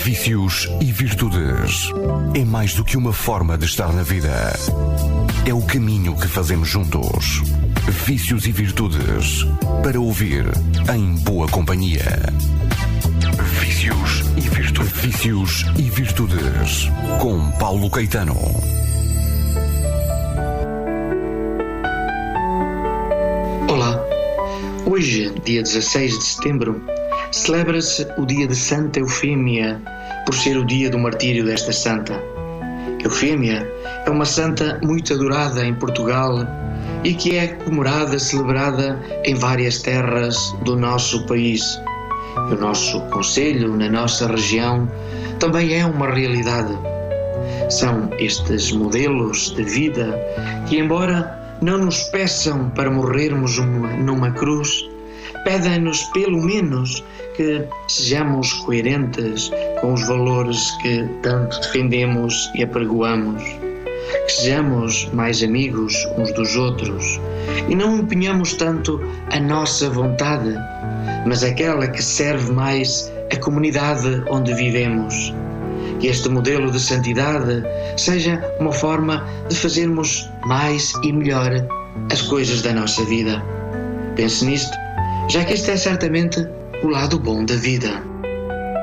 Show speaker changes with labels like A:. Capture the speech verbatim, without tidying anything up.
A: Vícios e virtudes. É mais do que uma forma de estar na vida. É o caminho que fazemos juntos. Vícios e virtudes. Para ouvir em boa companhia. Vícios e virtudes. Vícios e virtudes. Com Paulo Caetano.
B: Olá. Hoje, dia dezasseis de setembro, celebra-se o dia de Santa Eufêmia, por ser o dia do martírio desta santa. Eufêmia é uma santa muito adorada em Portugal e que é comemorada, celebrada em várias terras do nosso país. O nosso concelho, na nossa região, também é uma realidade. São estes modelos de vida que, embora não nos peçam para morrermos uma, numa cruz, pedem-nos pelo menos que sejamos coerentes com os valores que tanto defendemos e apregoamos, que sejamos mais amigos uns dos outros e não empenhamos tanto a nossa vontade, mas aquela que serve mais a comunidade onde vivemos. Que este modelo de santidade seja uma forma de fazermos mais e melhor as coisas da nossa vida. Pense nisto, já que este é certamente o lado bom da vida.